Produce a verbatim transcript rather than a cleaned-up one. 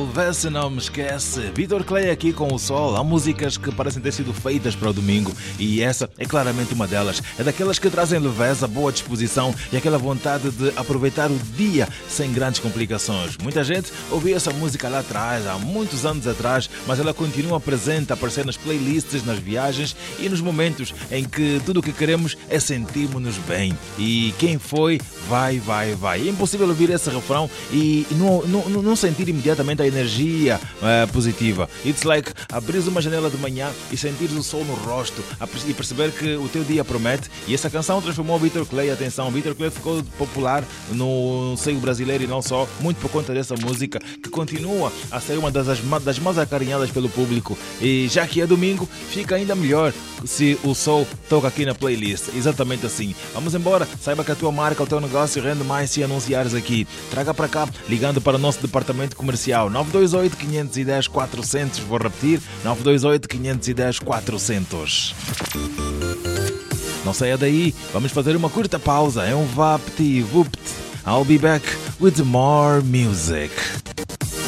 vê se não me esquece. Vitor Clay aqui com o Sol. Há músicas que parecem ter sido feitas para o domingo e essa é claramente uma delas. É daquelas que trazem leveza, boa disposição e aquela vontade de aproveitar o dia sem grandes complicações. Muita gente ouvia essa música lá atrás, há muitos anos atrás, mas ela continua presente a aparecer nas playlists, nas viagens e nos momentos em que tudo o que queremos é sentirmos-nos bem. E quem foi, vai, vai, vai. É impossível ouvir esse refrão e não, não, não sentir imediatamente a energia uh, positiva. It's like abrir uma janela de manhã e sentir o sol no rosto e perceber que o teu dia promete. E essa canção transformou o Vitor Clay. Atenção, o Vitor Clay ficou popular no seio brasileiro e não só, muito por conta dessa música que continua a ser uma das, das mais acarinhadas pelo público. E já que é domingo, fica ainda melhor se o sol toca aqui na playlist. Exatamente assim. Vamos embora. Saiba que a tua marca, o teu negócio rende mais se anunciares aqui. Traga para cá, ligando para o nosso departamento comercial nove dois oito, cinco um zero, quatro zero zero. Vou repetir, nove dois oito, cinco um zero, quatro zero zero. Não saia daí, vamos fazer uma curta pausa. É um vapt-vupt. I'll be back with more music.